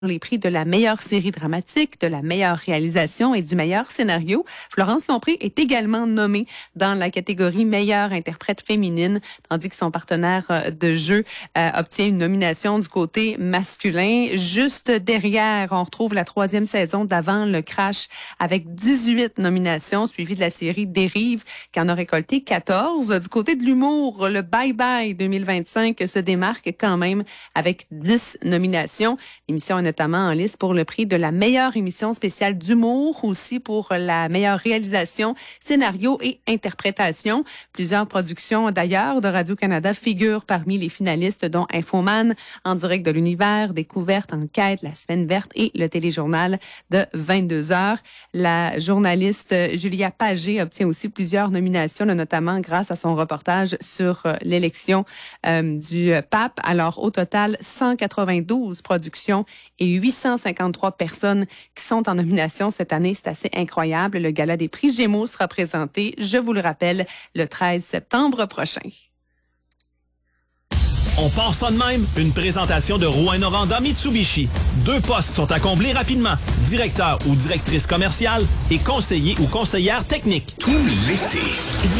les prix de la meilleure série dramatique, de la meilleure réalisation et du meilleur scénario. Florence Lompré est également nommée dans la catégorie meilleure interprète féminine, tandis que son partenaire de jeu obtient une nomination du côté masculin. Juste derrière, on retrouve la 3e saison d'Avant le Crash avec 18 nominations, suivie de la série Dérive qui en a récolté 14. Du côté de l'humour, le Bye Bye 2025 se démarque quand même avec 10 nominations. L'émission est notamment en lice pour le prix de la meilleure émission spéciale d'humour, aussi pour la meilleure réalisation, scénario et interprétation. Plusieurs productions d'ailleurs de Radio-Canada figurent parmi les finalistes, dont Infoman, En direct de l'univers, Découverte, Enquête, La Semaine verte et le téléjournal de 22 heures. La journaliste Julia Pagé obtient aussi plusieurs nominations, notamment grâce à son reportage sur l'élection du pape. Alors, au total, 192 productions et 853 personnes qui sont en nomination cette année. C'est assez incroyable. Le gala des prix Gémeaux sera présenté, je vous le rappelle, le 13 septembre prochain. On part ça de même. Une présentation de Rouyn-Noranda Mitsubishi. 2 postes sont à combler rapidement. Directeur ou directrice commerciale et conseiller ou conseillère technique. Tout l'été.